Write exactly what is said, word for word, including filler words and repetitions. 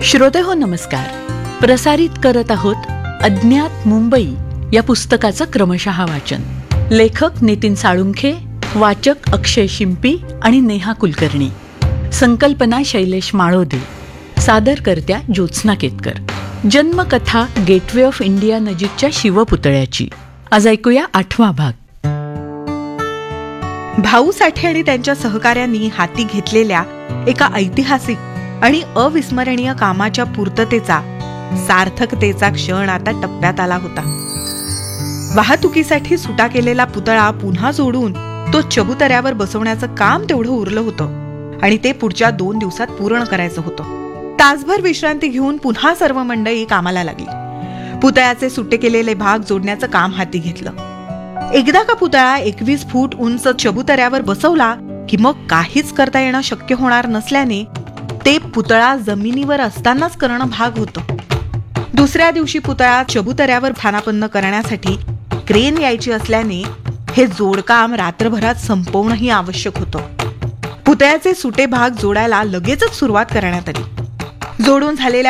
श्रोतेहो नमस्कार. प्रसारित करत आहोत अज्ञात मुंबई या पुस्तकाचं क्रमशः वाचन. लेखक नितीन साळुंखे, वाचक अक्षय शिंपी आणि नेहा कुलकर्णी. संकल्पना Shailesh Malode. सादरकर्त्या Jyotsna Ketkar. जन्मकथा gateway of India नजीकच्या शिवपुतळ्याची. आज ऐकूया आठवा भाग. भाऊ साठे आणि त्यांच्या सहकाऱ्यांनी हाती घेतलेल्या एका ऐतिहासिक आणि अविस्मरणीय कामाच्या पूर्ततेचा, सार्थकतेचा क्षण आता टप्प्यात आला होता. वाहतुकीसाठी सुटा केलेला पुतळा पुन्हा जोडून तो चबुतऱ्यावर बसवण्याचं काम तेवढं उरलं होतं आणि ते पुढच्या दोन दिवसात पूर्ण करायचं होतं. तासभर विश्रांती घेऊन पुन्हा सर्व मंडळी कामाला लागली. पुतळ्याचे सुटे केलेले भाग जोडण्याचं काम हाती घेतलं. एकदा का पुतळा एकवीस फूट उंच चबुतऱ्यावर बसवला की मग काहीच करता येणं शक्य होणार नसल्याने ते पुतळा जमिनीवर असतानाच करणं भाग होतं. दुसऱ्या दिवशी पुतळा चबुतऱ्यावर स्थानापन्न करण्यासाठी क्रेन यायची असल्याने हे जोडकाम रात्रभरात संपवणंही आवश्यक होतं. पुतळ्याचे सुटे भाग जोडायला लगेचच सुरुवात करण्यात आली. जोडून झालेल्या